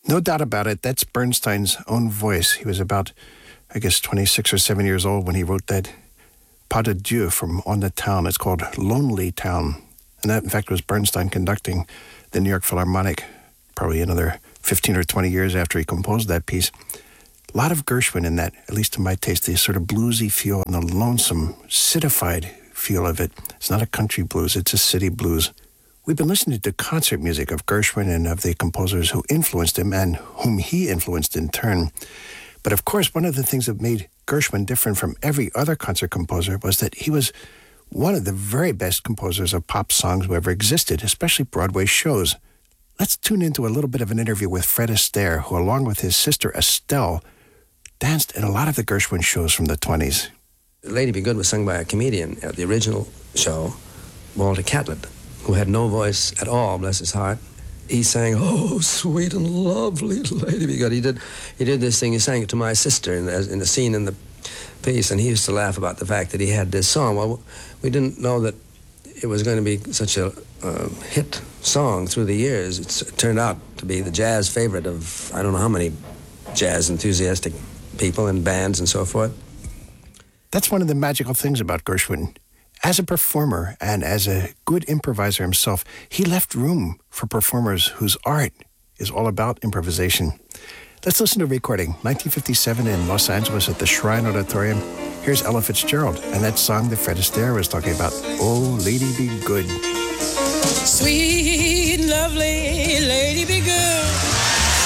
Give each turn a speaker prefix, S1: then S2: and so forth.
S1: No doubt about it, that's Bernstein's own voice. He was about, 26 or 7 years old when he wrote that Pas de Dieu from On the Town. It's called Lonely Town. And that, in fact, was Bernstein conducting the New York Philharmonic probably another 15 or 20 years after he composed that piece. A lot of Gershwin in that, at least to my taste, the sort of bluesy feel and the lonesome, citified feel of it. It's not a country blues, it's a city blues. We've been listening to concert music of Gershwin and of the composers who influenced him and whom he influenced in turn. But of course, one of the things that made Gershwin different from every other concert composer was that he was one of the very best composers of pop songs who ever existed, especially Broadway shows. Let's tune into a little bit of an interview with Fred Astaire, who along with his sister Estelle, danced in a lot of the Gershwin shows from the 20s.
S2: Lady Be Good was sung by a comedian at the original show, Walter Catlett, who had no voice at all, bless his heart. He sang, "Oh, sweet and lovely Lady Be Good." He did this thing, he sang it to my sister in the scene in the piece, and he used to laugh about the fact that he had this song. Well, we didn't know that it was going to be such a hit song through the years. It turned out to be the jazz favorite of I don't know how many jazz enthusiastic people and bands and so forth.
S1: That's one of the magical things about Gershwin. As a performer and as a good improviser himself, he left room for performers whose art is all about improvisation. Let's listen to a recording, 1957 in Los Angeles at the Shrine Auditorium. Here's Ella Fitzgerald and that song that Fred Astaire was talking about, "Oh, Lady Be Good."
S3: Sweet, lovely Lady Be